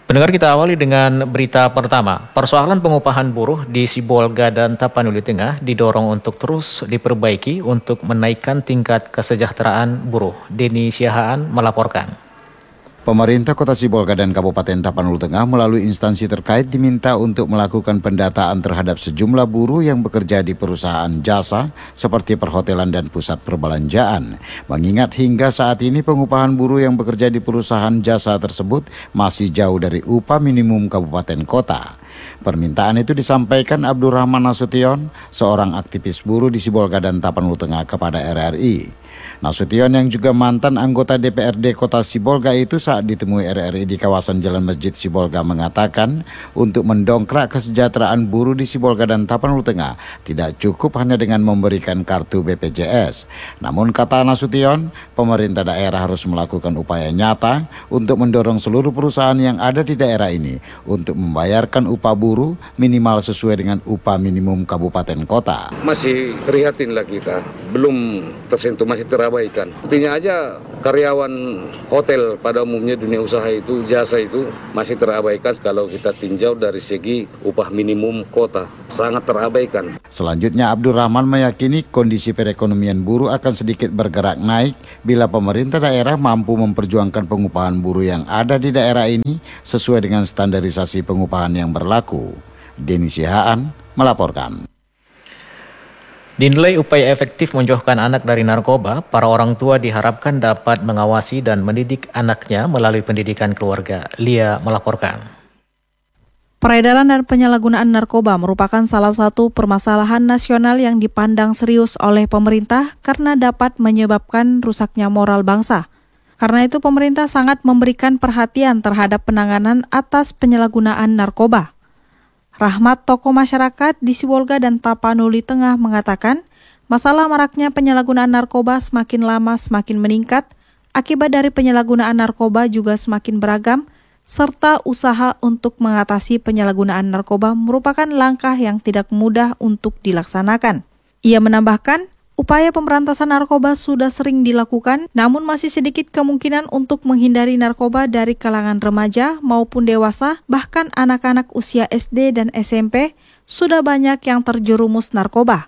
Pendengar, kita awali dengan berita pertama. Persoalan pengupahan buruh di Sibolga dan Tapanuli Tengah didorong untuk terus diperbaiki untuk menaikkan tingkat kesejahteraan buruh. Denny Siahaan melaporkan. Pemerintah Kota Sibolga dan Kabupaten Tapanuli Tengah melalui instansi terkait diminta untuk melakukan pendataan terhadap sejumlah buruh yang bekerja di perusahaan jasa seperti perhotelan dan pusat perbelanjaan. Mengingat hingga saat ini pengupahan buruh yang bekerja di perusahaan jasa tersebut masih jauh dari upah minimum kabupaten kota. Permintaan itu disampaikan Abdurrahman Nasution, seorang aktivis buruh di Sibolga dan Tapanuli Tengah kepada RRI. Nasution yang juga mantan anggota DPRD Kota Sibolga itu saat ditemui RRI di kawasan Jalan Masjid Sibolga mengatakan untuk mendongkrak kesejahteraan buruh di Sibolga dan Tapanuli Tengah tidak cukup hanya dengan memberikan kartu BPJS. Namun kata Nasution, pemerintah daerah harus melakukan upaya nyata untuk mendorong seluruh perusahaan yang ada di daerah ini untuk membayarkan upah buruh minimal sesuai dengan upah minimum kabupaten kota. Masih prihatinlah kita, belum tersentuh, masih terabaikan. Artinya aja karyawan hotel pada umumnya dunia usaha itu, jasa itu masih terabaikan kalau kita tinjau dari segi upah minimum kota, sangat terabaikan. Selanjutnya Abdurrahman meyakini kondisi perekonomian buruh akan sedikit bergerak naik bila pemerintah daerah mampu memperjuangkan pengupahan buruh yang ada di daerah ini sesuai dengan standarisasi pengupahan yang berlaku. Denny Siahaan melaporkan. Dinilai upaya efektif menjauhkan anak dari narkoba, para orang tua diharapkan dapat mengawasi dan mendidik anaknya melalui pendidikan keluarga. Lia melaporkan. Peredaran dan penyalahgunaan narkoba merupakan salah satu permasalahan nasional yang dipandang serius oleh pemerintah karena dapat menyebabkan rusaknya moral bangsa. Karena itu pemerintah sangat memberikan perhatian terhadap penanganan atas penyalahgunaan narkoba. Rahmat, tokoh masyarakat di Sibolga dan Tapanuli Tengah, mengatakan masalah maraknya penyalahgunaan narkoba semakin lama semakin meningkat, akibat dari penyalahgunaan narkoba juga semakin beragam, serta usaha untuk mengatasi penyalahgunaan narkoba merupakan langkah yang tidak mudah untuk dilaksanakan. Ia menambahkan, upaya pemberantasan narkoba sudah sering dilakukan, namun masih sedikit kemungkinan untuk menghindari narkoba dari kalangan remaja maupun dewasa, bahkan anak-anak usia SD dan SMP sudah banyak yang terjerumus narkoba.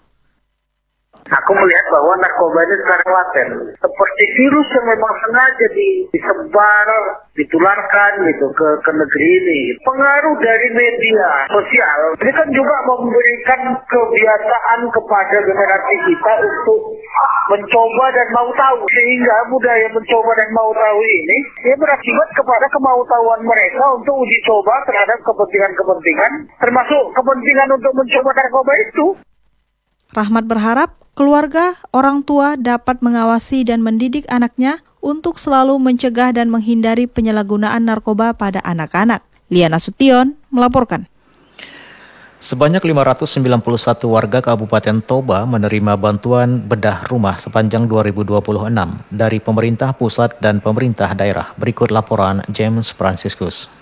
Aku melihat bahwa narkoba ini sekarang laten, seperti virus yang memang sengaja disebar, ditularkan gitu ke negeri ini. Pengaruh dari media sosial ini kan juga memberikan kebiasaan kepada generasi kita untuk mencoba dan mau tahu, sehingga budaya mencoba dan mau tahu ini dia berakibat kepada kemauan mereka untuk uji coba terhadap kepentingan-kepentingan, termasuk kepentingan untuk mencoba narkoba itu. Rahmat berharap keluarga, orang tua dapat mengawasi dan mendidik anaknya untuk selalu mencegah dan menghindari penyalahgunaan narkoba pada anak-anak. Lia Nasution melaporkan. Sebanyak 591 warga Kabupaten Toba menerima bantuan bedah rumah sepanjang 2026 dari pemerintah pusat dan pemerintah daerah. Berikut laporan James Franciscus.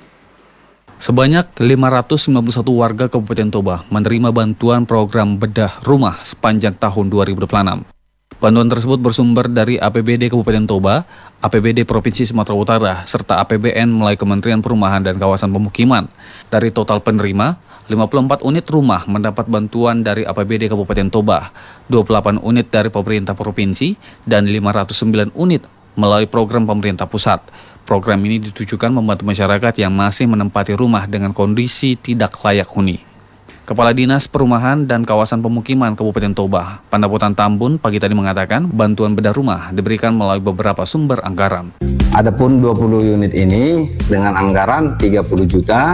Sebanyak 591 warga Kabupaten Toba menerima bantuan program bedah rumah sepanjang tahun 2026. Bantuan tersebut bersumber dari APBD Kabupaten Toba, APBD Provinsi Sumatera Utara, serta APBN melalui Kementerian Perumahan dan Kawasan Pemukiman. Dari total penerima, 54 unit rumah mendapat bantuan dari APBD Kabupaten Toba, 28 unit dari pemerintah provinsi, dan 509 unit melalui program pemerintah pusat. Program ini ditujukan membantu masyarakat yang masih menempati rumah dengan kondisi tidak layak huni. Kepala Dinas Perumahan dan Kawasan Pemukiman Kabupaten Toba, Pandapotan Tambun, pagi tadi mengatakan bantuan bedah rumah diberikan melalui beberapa sumber anggaran. Adapun 20 unit ini dengan anggaran 30 juta,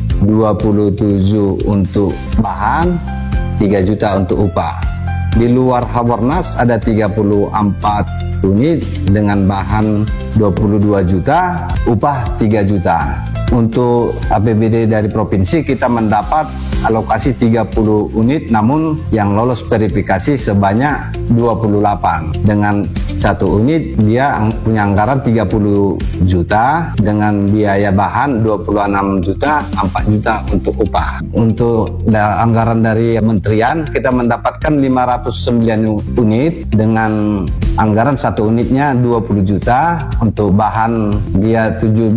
27 untuk bahan, 3 juta untuk upah. Di luar Habornas ada 34 unit dengan bahan 22 juta, upah 3 juta. Untuk APBD dari provinsi kita mendapat alokasi 30 unit, namun yang lolos verifikasi sebanyak 28. Dengan satu unit dia punya anggaran 30 juta, dengan biaya bahan 26 juta, 4 juta untuk upah. Untuk anggaran dari kementerian kita mendapatkan 509 unit dengan anggaran 1 satu unitnya 20 juta, untuk bahan dia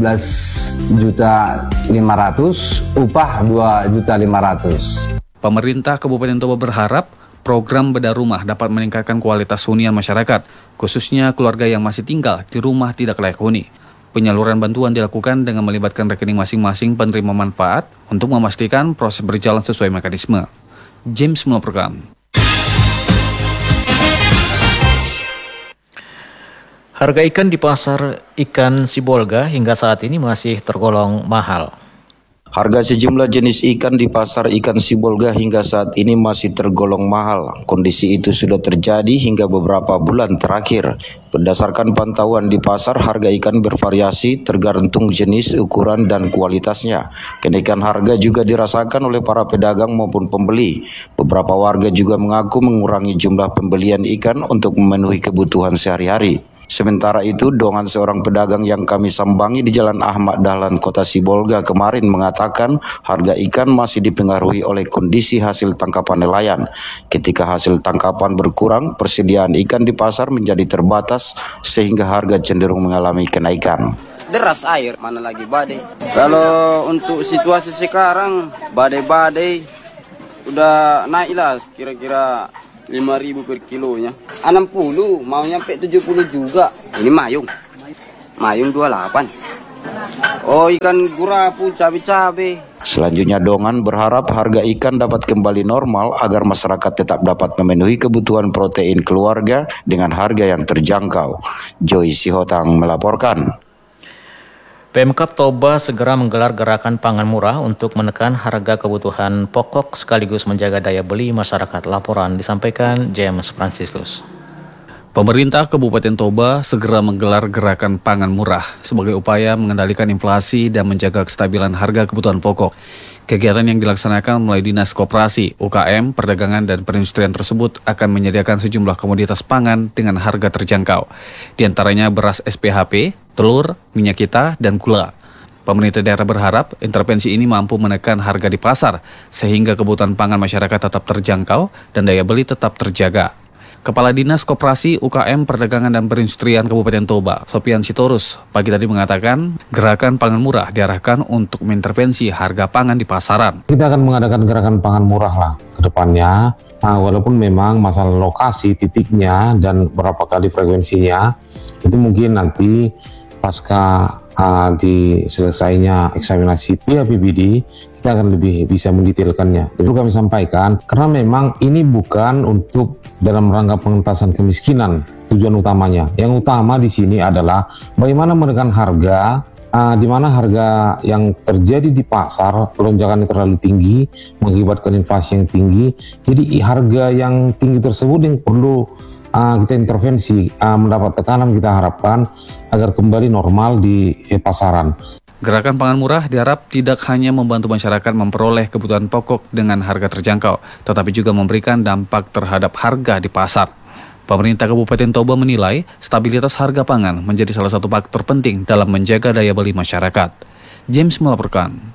17.500.000, upah 2.500.000. Pemerintah Kabupaten Toba berharap program bedah rumah dapat meningkatkan kualitas hunian masyarakat, khususnya keluarga yang masih tinggal di rumah tidak layak huni. Penyaluran bantuan dilakukan dengan melibatkan rekening masing-masing penerima manfaat untuk memastikan proses berjalan sesuai mekanisme. James melaporkan. Harga ikan di pasar ikan Sibolga hingga saat ini masih tergolong mahal. Harga sejumlah jenis ikan di pasar ikan Sibolga hingga saat ini masih tergolong mahal. Kondisi itu sudah terjadi hingga beberapa bulan terakhir. Berdasarkan pantauan di pasar, harga ikan bervariasi tergantung jenis, ukuran, dan kualitasnya. Kenaikan harga juga dirasakan oleh para pedagang maupun pembeli. Beberapa warga juga mengaku mengurangi jumlah pembelian ikan untuk memenuhi kebutuhan sehari-hari. Sementara itu, dongan seorang pedagang yang kami sambangi di Jalan Ahmad Dahlan, Kota Sibolga kemarin mengatakan harga ikan masih dipengaruhi oleh kondisi hasil tangkapan nelayan. Ketika hasil tangkapan berkurang, persediaan ikan di pasar menjadi terbatas sehingga harga cenderung mengalami kenaikan. Deras air, mana lagi badai. Kalau untuk situasi sekarang, badai-badai udah naiklah kira-kira 5.000 per kilonya. 60, mau nyampe 70 juga. Ini mayung 28. Oh, ikan gurapu, cabai-cabai. Selanjutnya dongan berharap harga ikan dapat kembali normal agar masyarakat tetap dapat memenuhi kebutuhan protein keluarga dengan harga yang terjangkau. Joy Sihotang melaporkan. Pemkab Toba segera menggelar gerakan pangan murah untuk menekan harga kebutuhan pokok sekaligus menjaga daya beli masyarakat. Laporan disampaikan James Franciscus. Pemerintah Kabupaten Toba segera menggelar gerakan pangan murah sebagai upaya mengendalikan inflasi dan menjaga kestabilan harga kebutuhan pokok. Kegiatan yang dilaksanakan melalui Dinas Koperasi, UKM, Perdagangan, dan Perindustrian tersebut akan menyediakan sejumlah komoditas pangan dengan harga terjangkau. Di antaranya beras SPHP, telur, minyak kita, dan gula. Pemerintah daerah berharap intervensi ini mampu menekan harga di pasar sehingga kebutuhan pangan masyarakat tetap terjangkau dan daya beli tetap terjaga. Kepala Dinas Koperasi, UKM, Perdagangan, dan Perindustrian Kabupaten Toba, Sopian Sitorus, pagi tadi mengatakan gerakan pangan murah diarahkan untuk mengintervensi harga pangan di pasaran. Kita akan mengadakan gerakan pangan murah lah ke depannya, walaupun memang masalah lokasi, titiknya, dan berapa kali frekuensinya, itu mungkin nanti pasca diselesainya eksaminasi PAPBD, kita akan lebih bisa mendetailkannya. Itu kami sampaikan, karena memang ini bukan untuk dalam rangka pengentasan kemiskinan tujuan utamanya. Yang utama di sini adalah bagaimana menekan harga, di mana harga yang terjadi di pasar lonjakan terlalu tinggi mengakibatkan inflasi yang tinggi. Jadi harga yang tinggi tersebut yang perlu kita intervensi, mendapat tekanan, kita harapkan agar kembali normal di pasaran. Gerakan pangan murah diharap tidak hanya membantu masyarakat memperoleh kebutuhan pokok dengan harga terjangkau, tetapi juga memberikan dampak terhadap harga di pasar. Pemerintah Kabupaten Toba menilai stabilitas harga pangan menjadi salah satu faktor penting dalam menjaga daya beli masyarakat. James melaporkan.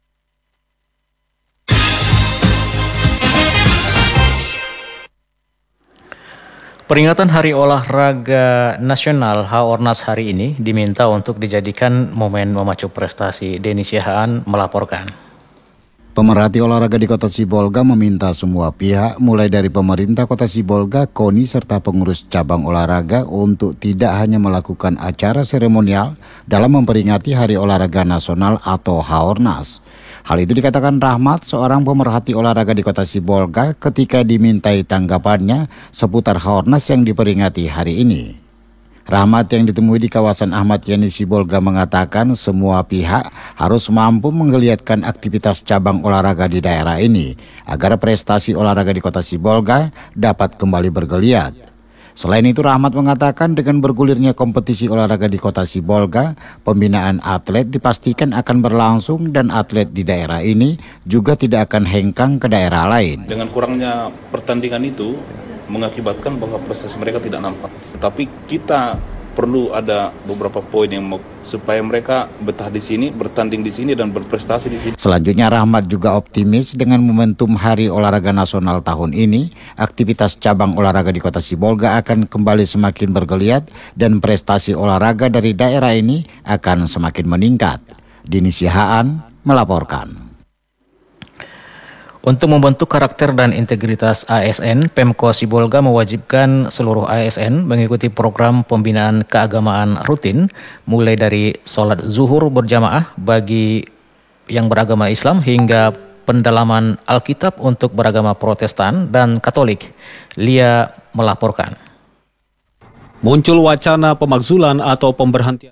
Peringatan Hari Olahraga Nasional HORNAS hari ini diminta untuk dijadikan momen memacu prestasi. Denny Siahaan melaporkan. Pemerhati olahraga di Kota Sibolga meminta semua pihak, mulai dari pemerintah Kota Sibolga, KONI, serta pengurus cabang olahraga untuk tidak hanya melakukan acara seremonial dalam memperingati Hari Olahraga Nasional atau HORNAS. Hal itu dikatakan Rahmat, seorang pemerhati olahraga di Kota Sibolga, ketika dimintai tanggapannya seputar HORNAS yang diperingati hari ini. Rahmat yang ditemui di kawasan Ahmad Yani Sibolga mengatakan semua pihak harus mampu menggeliatkan aktivitas cabang olahraga di daerah ini agar prestasi olahraga di Kota Sibolga dapat kembali bergeliat. Selain itu, Rahmat mengatakan dengan bergulirnya kompetisi olahraga di Kota Sibolga, pembinaan atlet dipastikan akan berlangsung dan atlet di daerah ini juga tidak akan hengkang ke daerah lain. Dengan kurangnya pertandingan itu mengakibatkan bahwa prestasi mereka tidak nampak. Tapi kita perlu ada beberapa poin yang supaya mereka betah di sini, bertanding di sini dan berprestasi di sini. Selanjutnya Rahmat juga optimis dengan momentum Hari Olahraga Nasional tahun ini, aktivitas cabang olahraga di Kota Sibolga akan kembali semakin bergeliat dan prestasi olahraga dari daerah ini akan semakin meningkat. Dini Sihaan melaporkan. Untuk membentuk karakter dan integritas ASN, Pemko Sibolga mewajibkan seluruh ASN mengikuti program pembinaan keagamaan rutin, mulai dari sholat zuhur berjamaah bagi yang beragama Islam hingga pendalaman Alkitab untuk beragama Protestan dan Katolik. Lia melaporkan. Muncul wacana pemakzulan atau pemberhentian.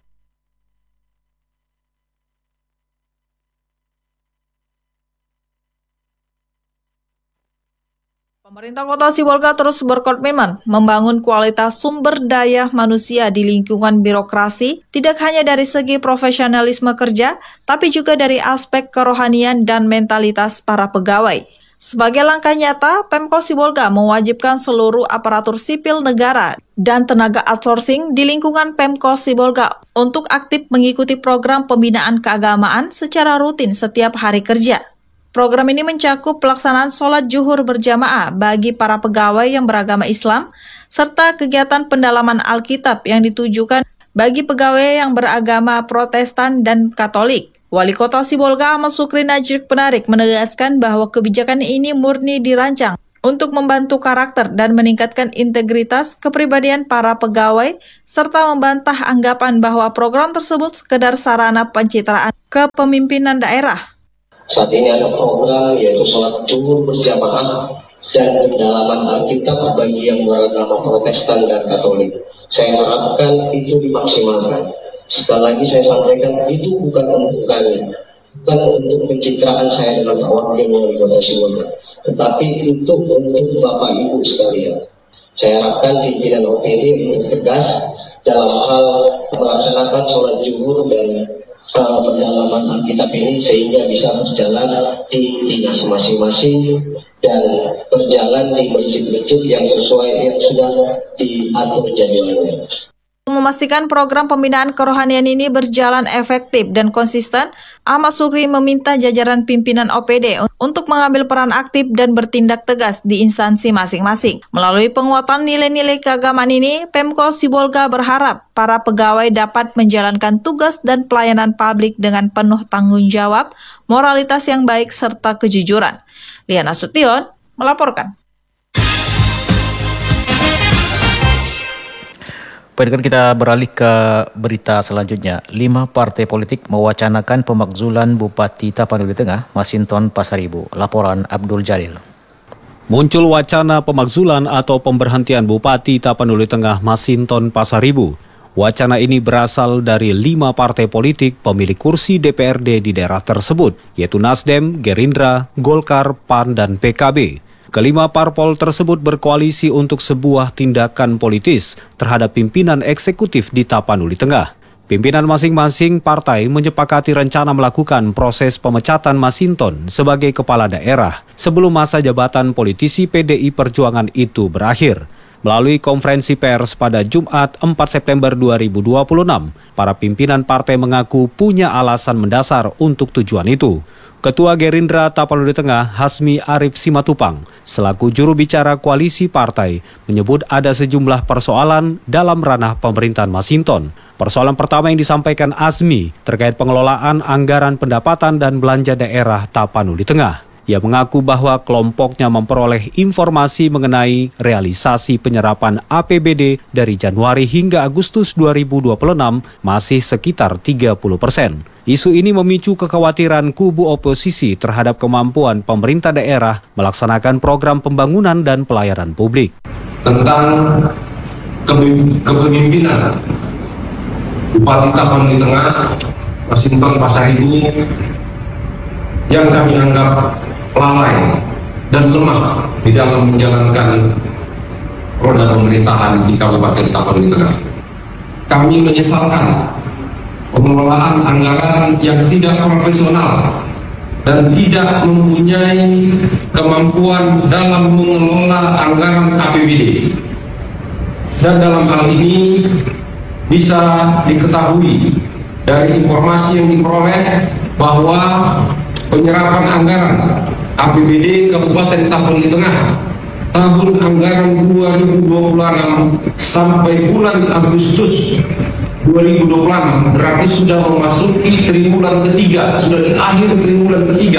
Pemerintah Kota Sibolga terus berkomitmen membangun kualitas sumber daya manusia di lingkungan birokrasi, tidak hanya dari segi profesionalisme kerja, tapi juga dari aspek kerohanian dan mentalitas para pegawai. Sebagai langkah nyata, Pemko Sibolga mewajibkan seluruh aparatur sipil negara dan tenaga outsourcing di lingkungan Pemko Sibolga untuk aktif mengikuti program pembinaan keagamaan secara rutin setiap hari kerja. Program ini mencakup pelaksanaan sholat zuhur berjamaah bagi para pegawai yang beragama Islam, serta kegiatan pendalaman Alkitab yang ditujukan bagi pegawai yang beragama Protestan dan Katolik. Wali Kota Sibolga Ahmad Sukri Najrik Penarik menegaskan bahwa kebijakan ini murni dirancang untuk membantu karakter dan meningkatkan integritas kepribadian para pegawai, serta membantah anggapan bahwa program tersebut sekedar sarana pencitraan kepemimpinan daerah. Saat ini ada program yaitu sholat zuhur berjamaah dan pendalaman Alkitab bagi yang beragama Protestan dan Katolik. Saya harapkan itu dimaksimalkan. Sekali lagi saya sampaikan, itu bukan untuk kami, bukan untuk pencitraan saya dengan wakil wali kota Sibolga, tetapi untuk Bapak Ibu sekalian. Saya harapkan pimpinan OPD untuk tegas dalam hal melaksanakan sholat zuhur dan pendalaman Alkitab ini sehingga bisa berjalan di dinas masing-masing dan berjalan di masjid-masjid yang sesuai yang sudah diatur jadwalnya. Memastikan program pembinaan kerohanian ini berjalan efektif dan konsisten, Ahmad Sukri meminta jajaran pimpinan OPD untuk mengambil peran aktif dan bertindak tegas di instansi masing-masing. Melalui penguatan nilai-nilai keagamaan ini, Pemko Sibolga berharap para pegawai dapat menjalankan tugas dan pelayanan publik dengan penuh tanggung jawab, moralitas yang baik, serta kejujuran. Liana Sution melaporkan. Baikkan kita beralih ke berita selanjutnya. 5 partai politik mewacanakan pemakzulan Bupati Tapanuli Tengah, Masinton Pasaribu. Laporan Abdul Jalil. Muncul wacana pemakzulan atau pemberhentian Bupati Tapanuli Tengah, Masinton Pasaribu. Wacana ini berasal dari 5 partai politik pemilik kursi DPRD di daerah tersebut, yaitu Nasdem, Gerindra, Golkar, PAN, dan PKB. Kelima parpol tersebut berkoalisi untuk sebuah tindakan politis terhadap pimpinan eksekutif di Tapanuli Tengah. Pimpinan masing-masing partai menyepakati rencana melakukan proses pemecatan Masinton sebagai kepala daerah sebelum masa jabatan politisi PDI Perjuangan itu berakhir. Melalui konferensi pers pada Jumat 4 September 2026, para pimpinan partai mengaku punya alasan mendasar untuk tujuan itu. Ketua Gerindra Tapanuli Tengah, Hasmi Arif Simatupang, selaku juru bicara koalisi partai, menyebut ada sejumlah persoalan dalam ranah pemerintahan Masinton. Persoalan pertama yang disampaikan Asmi terkait pengelolaan anggaran pendapatan dan belanja daerah Tapanuli Tengah. Ia mengaku bahwa kelompoknya memperoleh informasi mengenai realisasi penyerapan APBD dari Januari hingga Agustus 2026 masih sekitar 30%. Isu ini memicu kekhawatiran kubu oposisi terhadap kemampuan pemerintah daerah melaksanakan program pembangunan dan pelayanan publik. Tentang kepemimpinan Bupati Tapanuli Tengah, Masinton Pasaribu, yang kami anggap lalai dan lemah di dalam menjalankan roda pemerintahan di Kabupaten Tapanuli Tengah. Kami menyesalkan pengelolaan anggaran yang tidak profesional dan tidak mempunyai kemampuan dalam mengelola anggaran APBD. Dan dalam hal ini bisa diketahui dari informasi yang diperoleh bahwa penyerapan anggaran APBD Kabupaten Tapani Tengah tahun anggaran 2026 sampai bulan Agustus 2026 berarti sudah memasuki triwulan ketiga, sudah di akhir triwulan ketiga,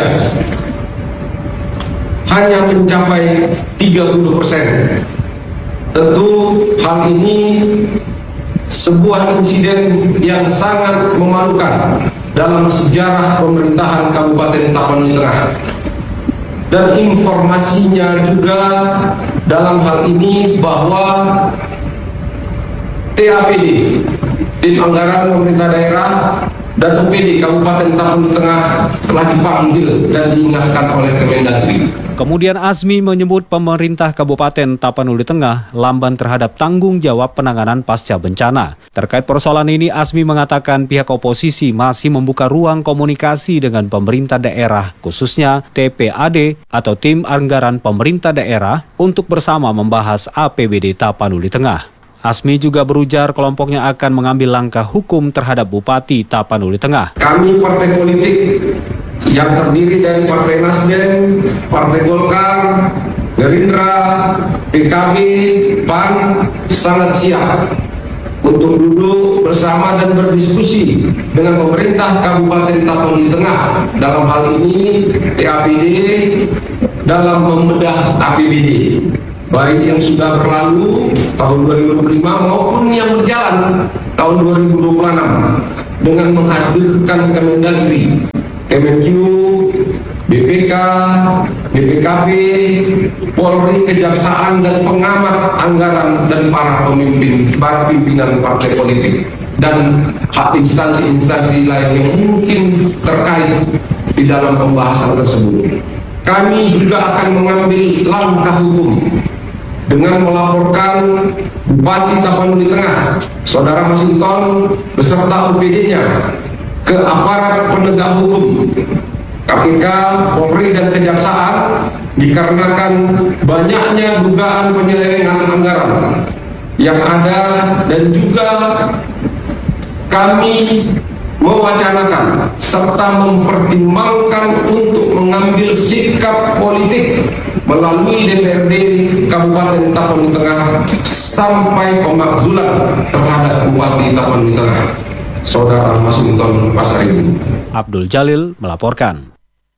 hanya mencapai 30%. Tentu hal ini sebuah insiden yang sangat memalukan dalam sejarah pemerintahan Kabupaten Tapani Tengah. Dan informasinya juga dalam hal ini bahwa TAPD, Tim Anggaran Pemerintah Daerah, dan UPD Kabupaten Tapani Tengah telah dipanggil dan diingatkan oleh Kemendagri. Kemudian Azmi menyebut pemerintah Kabupaten Tapanuli Tengah lamban terhadap tanggung jawab penanganan pasca bencana. Terkait persoalan ini, Azmi mengatakan pihak oposisi masih membuka ruang komunikasi dengan pemerintah daerah, khususnya TPAD atau Tim Anggaran Pemerintah Daerah, untuk bersama membahas APBD Tapanuli Tengah. Azmi juga berujar kelompoknya akan mengambil langkah hukum terhadap Bupati Tapanuli Tengah. Kami partai politik yang terdiri dari Partai Nasdem, Partai Golkar, Gerindra, PKB, PAN sangat siap untuk duduk bersama dan berdiskusi dengan pemerintah Kabupaten Tapanuli Tengah dalam hal ini TAPD dalam membedah APBD. Baik yang sudah berlalu tahun 2025 maupun yang berjalan tahun 2026 dengan menghadirkan Kemendagri, Kemenju, BPK, BPKB, Polri, Kejaksaan, dan pengamat anggaran dan para pimpinan partai politik dan hak instansi-instansi lain yang mungkin terkait di dalam pembahasan tersebut. Kami juga akan mengambil langkah hukum dengan melaporkan Bupati Tapanuli Tengah, Saudara Masinton beserta UPD-nya ke aparat penegak hukum, KPK, Polri, dan Kejaksaan dikarenakan banyaknya dugaan penyelewengan anggaran yang ada, dan juga kami mewacanakan serta mempertimbangkan untuk mengambil sikap politik melalui DPRD Kabupaten Tapanuli Tengah sampai pemakzulan terhadap Bupati Tapanuli Tengah, Saudara Masinton Pasaribu. Abdul Jalil melaporkan.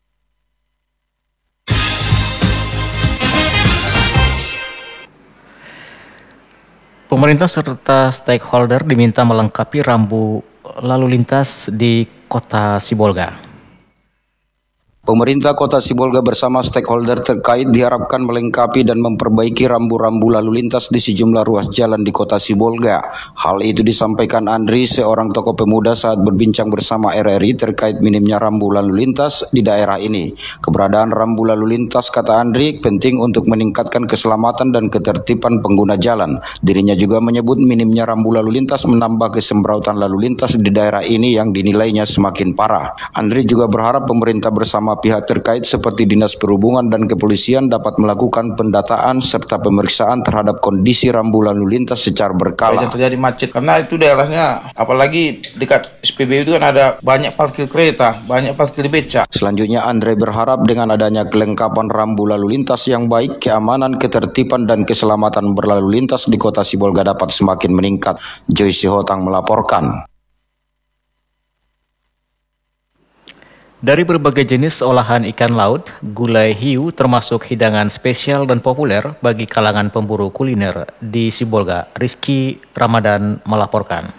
Pemerintah serta stakeholder diminta melengkapi rambu lalu lintas di Kota Sibolga. Pemerintah Kota Sibolga bersama stakeholder terkait diharapkan melengkapi dan memperbaiki rambu-rambu lalu lintas di sejumlah ruas jalan di Kota Sibolga. Hal itu disampaikan Andri, seorang tokoh pemuda, saat berbincang bersama RRI terkait minimnya rambu lalu lintas di daerah ini. Keberadaan rambu lalu lintas, kata Andri, penting untuk meningkatkan keselamatan dan ketertiban pengguna jalan. Dirinya juga menyebut minimnya rambu lalu lintas menambah kesembrautan lalu lintas di daerah ini yang dinilainya semakin parah. Andri juga berharap pemerintah bersama pihak terkait seperti Dinas Perhubungan dan Kepolisian dapat melakukan pendataan serta pemeriksaan terhadap kondisi rambu lalu lintas secara berkala. Yang terjadi macet karena itu daerahnya, apalagi dekat SPBU itu kan ada banyak parkir kereta, banyak parkir beca. Selanjutnya Andre berharap dengan adanya kelengkapan rambu lalu lintas yang baik, keamanan, ketertiban dan keselamatan berlalu lintas di Kota Sibolga dapat semakin meningkat. Joyce Hotang melaporkan. Dari berbagai jenis olahan ikan laut, gulai hiu termasuk hidangan spesial dan populer bagi kalangan pemburu kuliner di Sibolga. Rizky Ramadan melaporkan.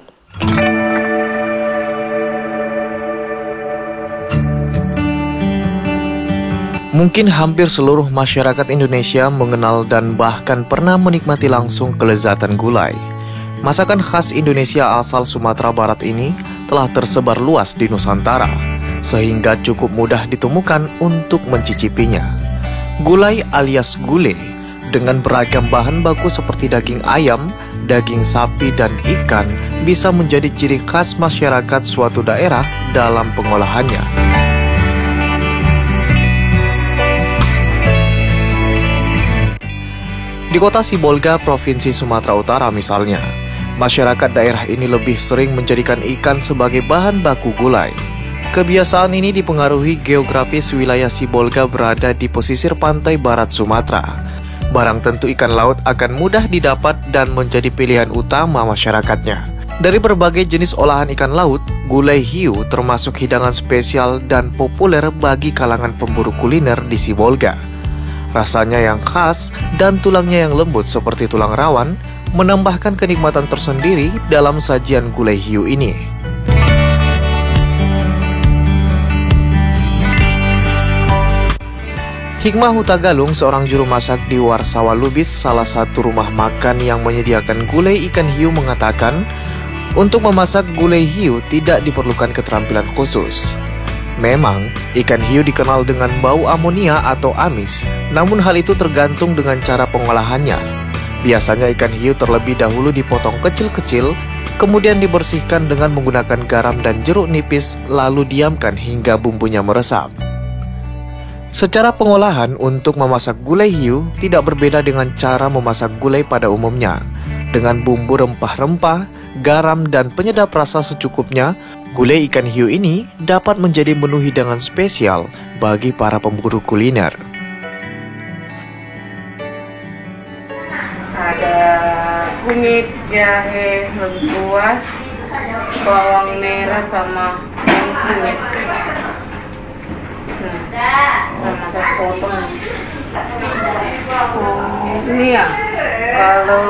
Mungkin hampir seluruh masyarakat Indonesia mengenal dan bahkan pernah menikmati langsung kelezatan gulai. Masakan khas Indonesia asal Sumatera Barat ini telah tersebar luas di Nusantara, sehingga cukup mudah ditemukan untuk mencicipinya. Gulai alias gule dengan beragam bahan baku seperti daging ayam, daging sapi, dan ikan bisa menjadi ciri khas masyarakat suatu daerah dalam pengolahannya. Di Kota Sibolga, Provinsi Sumatera Utara misalnya, masyarakat daerah ini lebih sering menjadikan ikan sebagai bahan baku gulai. Kebiasaan ini dipengaruhi geografis wilayah Sibolga berada di pesisir pantai barat Sumatera. Barang tentu ikan laut akan mudah didapat dan menjadi pilihan utama masyarakatnya. Dari berbagai jenis olahan ikan laut, gulai hiu termasuk hidangan spesial dan populer bagi kalangan pemburu kuliner di Sibolga. Rasanya yang khas dan tulangnya yang lembut seperti tulang rawan menambahkan kenikmatan tersendiri dalam sajian gulai hiu ini. Hikmah Hutagalung, seorang juru masak di Warsawa Lubis, salah satu rumah makan yang menyediakan gulai ikan hiu, mengatakan, untuk memasak gulai hiu tidak diperlukan keterampilan khusus. Memang, ikan hiu dikenal dengan bau amonia atau amis, namun hal itu tergantung dengan cara pengolahannya. Biasanya ikan hiu terlebih dahulu dipotong kecil-kecil, kemudian dibersihkan dengan menggunakan garam dan jeruk nipis, lalu diamkan hingga bumbunya meresap. Secara pengolahan, untuk memasak gulai hiu tidak berbeda dengan cara memasak gulai pada umumnya. Dengan bumbu rempah-rempah, garam, dan penyedap rasa secukupnya, gulai ikan hiu ini dapat menjadi menu hidangan spesial bagi para pemburu kuliner. Ada kunyit, jahe, lengkuas, bawang merah sama kunyit. Sama saya potong. Ini ya, kalau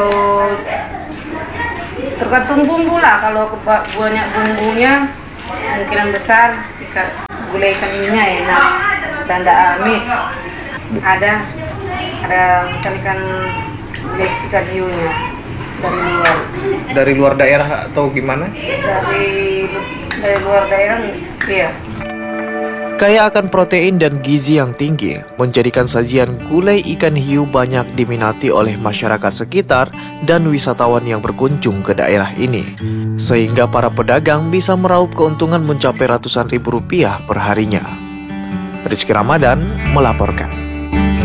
tergantung bumbu lah. Kalau banyak bumbunya, kemungkinan besar gulai ikan ininya enak dan tidak amis. Ada misal ikan hiunya dari luar. Dari luar daerah atau gimana? Dari luar daerah, iya. Kaya akan protein dan gizi yang tinggi, menjadikan sajian gulai ikan hiu banyak diminati oleh masyarakat sekitar dan wisatawan yang berkunjung ke daerah ini. Sehingga para pedagang bisa meraup keuntungan mencapai ratusan ribu rupiah per harinya. Rizky Ramadan melaporkan.